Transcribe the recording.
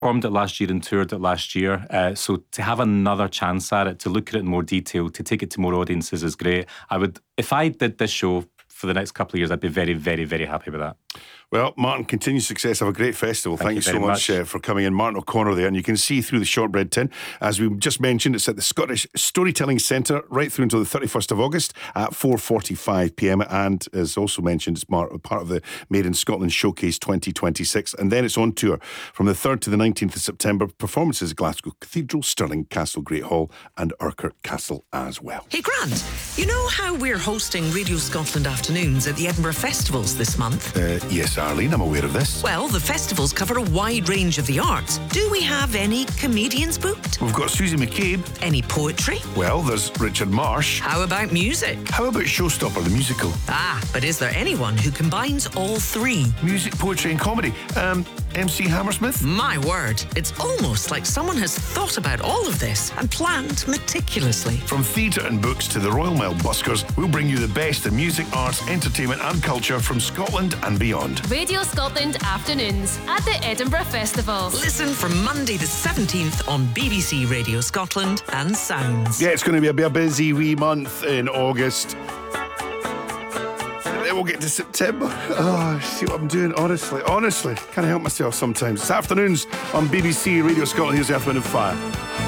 performed it last year and toured it last year. So to have another chance at it, to look at it in more detail, to take it to more audiences is great. If I did this show for the next couple of years, I'd be very, very, very happy with that. Well, Martin, continued success. Have a great festival. Thank you so much for coming in. Martin O'Connor there, and you can see through the shortbread tin. As we just mentioned, it's at the Scottish Storytelling Centre right through until the 31st of August at 4:45pm, and as also mentioned, it's part of the Made in Scotland Showcase 2026, and then it's on tour from the 3rd to the 19th of September. Performances at Glasgow Cathedral, Stirling Castle Great Hall and Urquhart Castle as well. Hey Grant, you know how we're hosting Radio Scotland Afternoons at the Edinburgh Festivals this month? Yes, Arlene, I'm aware of this. Well, the festivals cover a wide range of the arts. Do we have any comedians booked? We've got Susie McCabe. Any poetry? Well, there's Richard Marsh. How about music? How about Showstopper, the musical? But is there anyone who combines all three? Music, poetry and comedy. MC Hammersmith? My word, it's almost like someone has thought about all of this and planned meticulously. From theatre and books to the Royal Mail buskers, we'll bring you the best in music, arts, entertainment and culture from Scotland and beyond. Radio Scotland Afternoons at the Edinburgh Festival. Listen from Monday the 17th on BBC Radio Scotland and Sounds. Yeah, it's going to be a busy wee month in August. Then we'll get to September. Oh, see what I'm doing, honestly. Can't help myself sometimes. It's Afternoons on BBC Radio Scotland. Here's Earth, Wind and Fire.